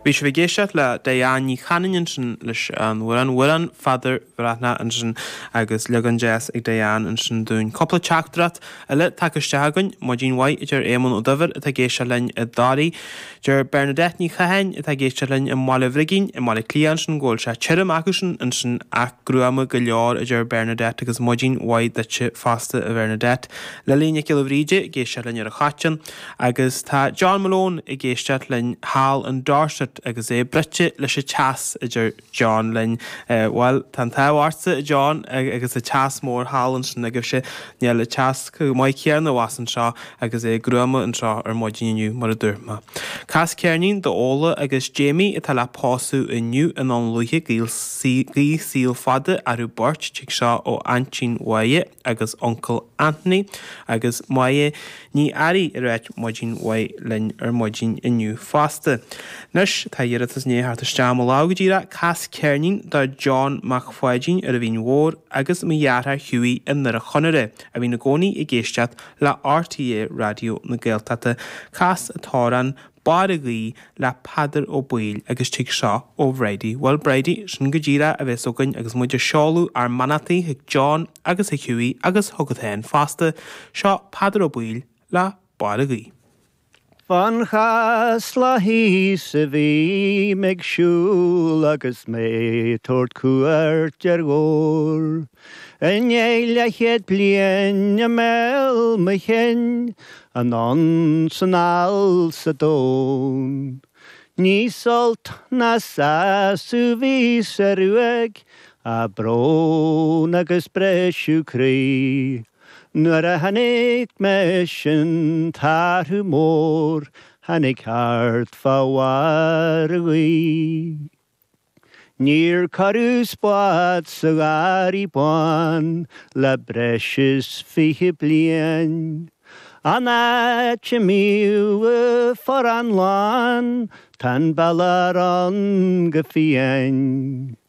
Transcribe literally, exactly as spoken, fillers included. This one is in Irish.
Bhí sé bh géisteach le Diane Chanainn sin leis an bhfuil an bhfuil an fadar bhreathna an sin agus legan jazz ag Diane an sin dún coppla teachtarat eile takeisteagainn má dín mhaith idir éman ó dobar atá géiste lein i dáí gur Bernadette ní chahain atá géiste lein i mála bhriginn i mála clían sin ggóil se tirim agus sin an sin ach grúama go leor idir Bernadette agus má dín mhaith dute fásta a Bernadette le líne cilhríide géiste lein ar a chatain agus tá John Malone i géiste lein hall an dáirseat agus é brite leis sé teas idir John lein bhil tan táhharsa John agus a teas mór hálan sin agus sé ne le teas go maiid cear na wasan seo agus é grúama an seo ar modíniu mar a dúrma. Cas cearnín do óla agus Jamie atá le pású inniu in an luithe gí síl fada arú bort tí seo ó Antin Waie agus Uncle Anthony agus Maie ní airí i réit modín Waie lein ar modín inniu fásta. Nus tá dhéiretas néthart isteam lágadíra cas cearnín do John McFadden ar a bhín mhór agus mi dheartha Hughie in nar a chonere a bhí na gcónaí i ggéisteat le R T A radio na Gaeltachta cas atáran baragaí le padar ó buil agus tí seo ó Brady. Well Brady sin go ddíra a bheits ógainn agus muidir seolú ar manataí hiag John agus hiag Hughie agus thugadthain fásta seo padar ó buil le baragaí. Fan chas la hí sa bhí meag siúil agus mé tórt cuairt ar ggóir. Yn eile chéad blian a mel me chin an an san al sa dón. Ní solt na sasú bhí sa ruag a brón agus breisiú crí. Nuair a hanig me sin tarú mór, hanig hart fáhar a ghaí. Níor carú spád sa gárí bán, le breis fiche blian. An áte míú a for an lán, tan ballar an go fian.